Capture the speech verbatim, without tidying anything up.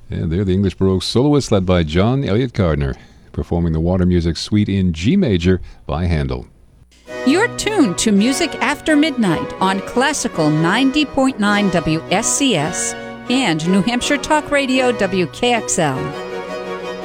And they're the English Baroque soloists led by John Elliott Gardner, performing the Water Music Suite in G major by Handel. You're tuned to Music After Midnight on Classical ninety point nine W S C S and New Hampshire Talk Radio W K X L.